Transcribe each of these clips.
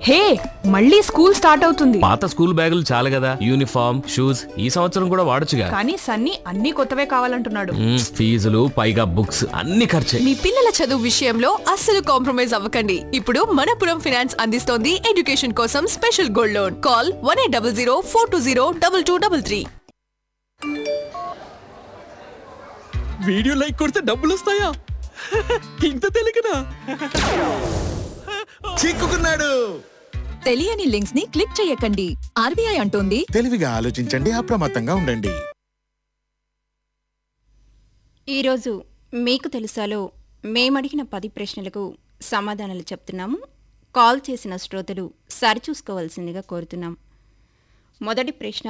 హే, మళ్ళీ school start అవుతుంది. పాత స్కూల్ బ్యాగులు చాలు కదా, యూనిఫామ్ షూస్ ఈ సంవత్సరం కూడా వాడొచ్చుగా. కానీ సన్నీ అన్ని కొత్తవే కావాలంటున్నాడు. ఫీజులు పైగా బుక్స్ అన్ని ఖర్చే. మీ పిల్లల చదువు విషయంలో అస్సలు కాంప్రమైజ్ అవ్వకండి. ఇప్పుడు మనపురం ఫైనాన్స్ అందిస్తోంది ఎడ్యుకేషన్ కోసం special gold loan. Call 1800 420 2233. Video like కొడితే డబ్బులు వస్తాయా? ఇంత తెలియకనా? చిక్కుకున్నాడు. తెలియని లింక్స్ ని క్లిక్ చేయకండి. ఆర్బీఐ అంటోంది తెలివిగా ఆలోచించండి, అప్రమత్తంగా ఉండండి. ఈరోజు మీకు తెలుసాలో మేమడిగిన 10 ప్రశ్నలకు సమాధానాలు చెప్తున్నాము. కాల్ చేసిన శ్రోతలు సరిచూసుకోవాల్సిందిగా కోరుతున్నాం. మొదటి ప్రశ్న,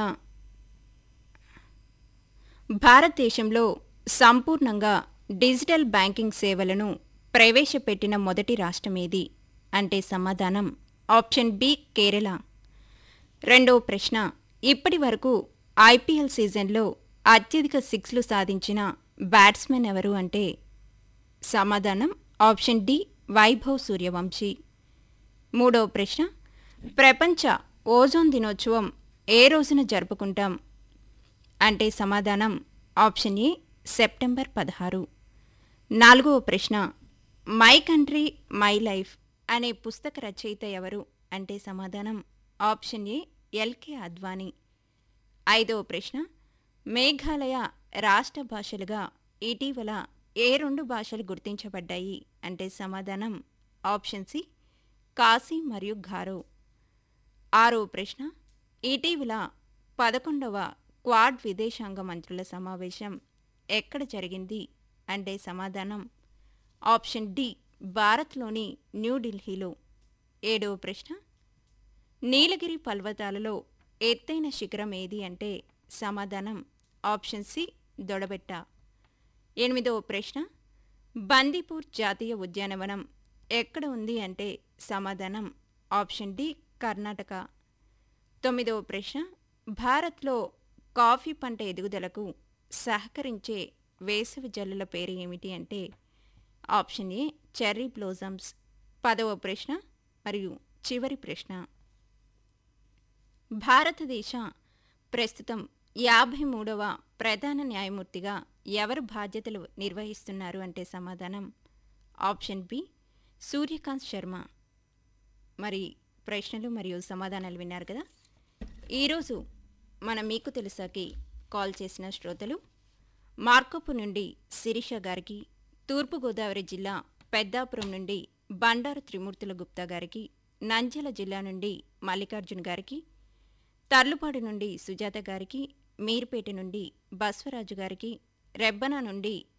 భారతదేశంలో సంపూర్ణంగా డిజిటల్ బ్యాంకింగ్ సేవలను ప్రవేశపెట్టిన మొదటి రాష్ట్రం ఏది? అంటే సమాధానం ఆప్షన్ బి కేరళ. రెండవ ప్రశ్న, ఇప్పటి వరకు ఐపీఎల్ సీజన్లో అత్యధిక సిక్స్లు సాధించిన బ్యాట్స్మెన్ ఎవరు? అంటే సమాధానం ఆప్షన్ డి వైభవ్ సూర్యవంశీ. మూడవ ప్రశ్న, ప్రపంచ ఓజోన్ దినోత్సవం ఏ రోజున జరుపుకుంటాం? అంటే సమాధానం ఆప్షన్ ఏ సెప్టెంబర్ 16. నాలుగవ ప్రశ్న, మై కంట్రీ మై లైఫ్ అనే పుస్తక రచయిత ఎవరు? అంటే సమాధానం ఆప్షన్ ఏ ఎల్కే అద్వానీ. ఐదవ ప్రశ్న, మేఘాలయ రాష్ట్ర భాషలుగా ఇటీవల ఏ 2 భాషలు గుర్తించబడ్డాయి? అంటే సమాధానం ఆప్షన్ సి కాశీ మరియు గారో. ఆరవ ప్రశ్న, ఇటీవల 11వ క్వాడ్ విదేశాంగ మంత్రుల సమావేశం ఎక్కడ జరిగింది? అంటే సమాధానం ఆప్షన్ డి భారత్లోని న్యూఢిల్లీలో. ఏడవ ప్రశ్న, నీలగిరి పర్వతాలలో ఎత్తైన శిఖరం ఏది? అంటే సమాధానం ఆప్షన్ సి దొడబెట్ట. ఎనిమిదవ ప్రశ్న, బందీపూర్ జాతీయ ఉద్యానవనం ఎక్కడ ఉంది? అంటే సమాధానం ఆప్షన్ డి కర్ణాటక. తొమ్మిదవ ప్రశ్న, భారత్లో కాఫీ పంట ఎదుగుదలకు సహకరించే వేసవి జల్లుల పేరు ఏమిటి? అంటే ఆప్షన్ ఏ చెర్రీ బ్లోజమ్స్. 10వ ప్రశ్న మరియు చివరి ప్రశ్న, భారతదేశ ప్రస్తుతం 53వ ప్రధాన న్యాయమూర్తిగా ఎవరు బాధ్యతలు నిర్వహిస్తున్నారు? అంటే సమాధానం ఆప్షన్ బి సూర్యకాంత్ శర్మ. మరి ప్రశ్నలు మరియు సమాధానాలు విన్నారు కదా. ఈరోజు మనం మీకు తెలుసాకి కాల్ చేసిన శ్రోతలు మార్కపు నుండి శిరీష గారికి, తూర్పుగోదావరి జిల్లా పెద్దాపురం నుండి బండారు త్రిమూర్తుల గుప్తా గారికి, నంద్యాల జిల్లా నుండి మల్లికార్జున్ గారికి, తర్లుపాడు నుండి సుజాత గారికి, మీర్పేట నుండి బస్వరాజు గారికి, రెబ్బన నుండి